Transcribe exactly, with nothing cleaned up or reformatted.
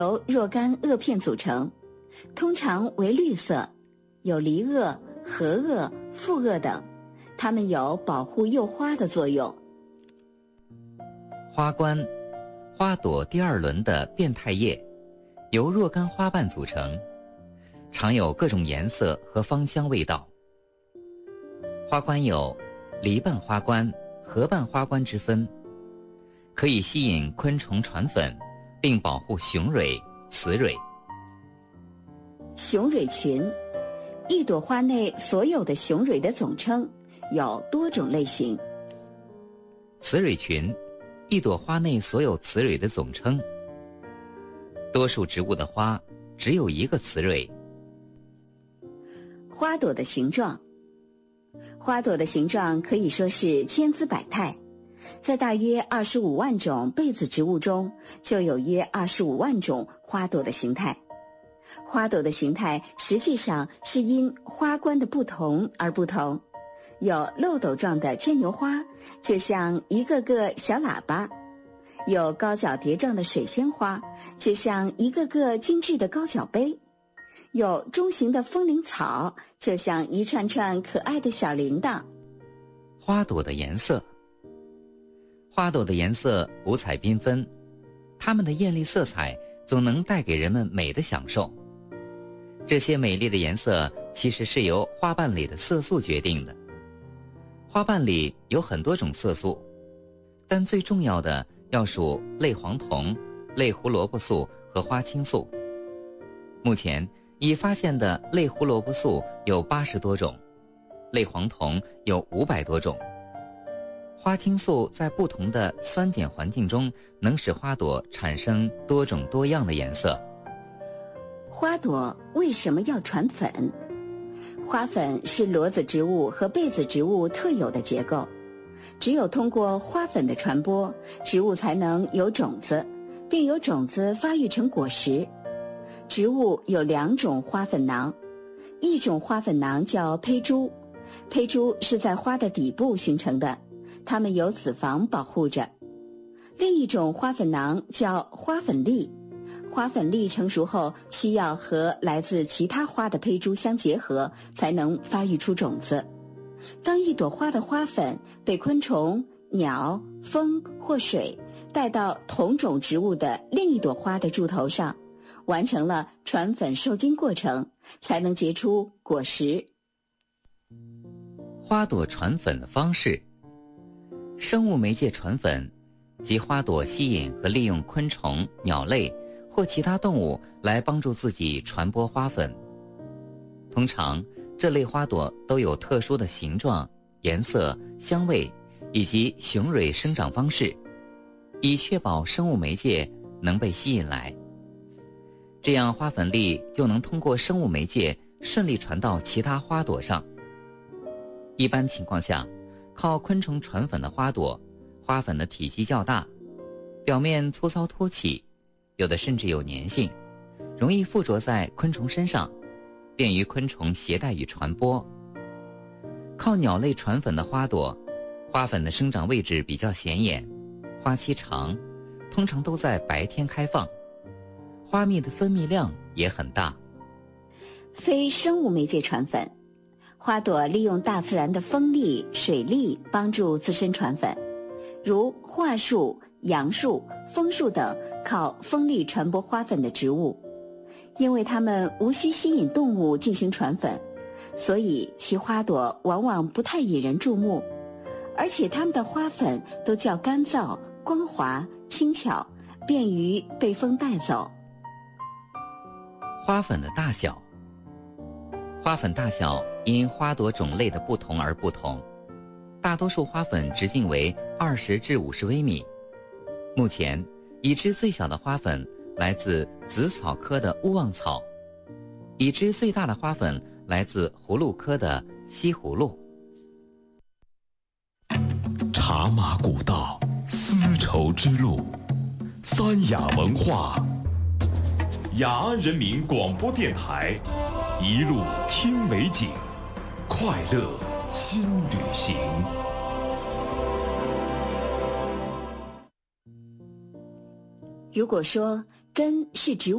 由若干萼片组成，通常为绿色，有离萼、合萼、复萼等，它们有保护幼花的作用。 花冠，花朵第二轮的变态叶，由若干花瓣组成，常有各种颜色和芳香味道。花冠有梨瓣花冠、合瓣花冠之分，可以吸引昆虫传粉，并保护雄蕊、雌蕊。 雄蕊群，一朵花内所有的雄蕊的总称，有多种类型。 雌蕊群，一朵花内所有雌蕊的总称。多数植物的花只有一个雌蕊。 花朵的形状，花朵的形状可以说是千姿百态，在大约二十五万种被子植物中，就有约二十五万种花朵的形态。花朵的形态实际上是因花冠的不同而不同，有漏斗状的牵牛花，就像一个个小喇叭；有高脚蝶状的水仙花，就像一个个精致的高脚杯；有中型的风铃草，就像一串串可爱的小铃铛。 花朵的颜色，花朵的颜色五彩缤纷，它们的艳丽色彩总能带给人们美的享受。这些美丽的颜色其实是由花瓣里的色素决定的。花瓣里有很多种色素，但最重要的要数类黄酮、类胡萝卜素和花青素。目前已发现的类胡萝卜素有八十多种，类黄酮有五百多种。花青素在不同的酸碱环境中能使花朵产生多种多样的颜色。 花朵为什么要传粉？花粉是裸子植物和被子植物特有的结构，只有通过花粉的传播，植物才能有种子，并由种子发育成果实。植物有两种花粉囊，一种花粉囊叫胚珠，胚珠是在花的底部形成的，它们由子房保护着。另一种花粉囊叫花粉粒，花粉粒成熟后需要和来自其他花的胚珠相结合，才能发育出种子。当一朵花的花粉被昆虫、鸟、风或水带到同种植物的另一朵花的柱头上，完成了传粉受精过程，才能结出果实。 花朵传粉的方式，生物媒介传粉，即花朵吸引和利用昆虫、鸟类或其他动物来帮助自己传播花粉。通常这类花朵都有特殊的形状、颜色、香味以及雄蕊生长方式，以确保生物媒介能被吸引来。这样花粉粒就能通过生物媒介顺利传到其他花朵上。一般情况下，靠昆虫传粉的花朵，花粉的体积较大，表面粗糙凸起，有的甚至有粘性，容易附着在昆虫身上，便于昆虫携带与传播。靠鸟类传粉的花朵，花粉的生长位置比较显眼，花期长，通常都在白天开放，花蜜的分泌量也很大。 非生物媒介传粉，花朵利用大自然的风力、水力帮助自身传粉，如桦树、杨树、枫树等靠风力传播花粉的植物。因为它们无需吸引动物进行传粉，所以其花朵往往不太引人注目，而且它们的花粉都较干燥、光滑、轻巧，便于被风带走。 花粉的大小，花粉大小因花朵种类的不同而不同，大多数花粉直径为二十至五十微米。目前已知最小的花粉来自紫草科的乌旺草，已知最大的花粉来自葫芦科的西葫芦。 茶马古道，丝绸之路，三雅文化，雅安人民广播电台，一路听美景，快乐新旅行。 如果说根是植物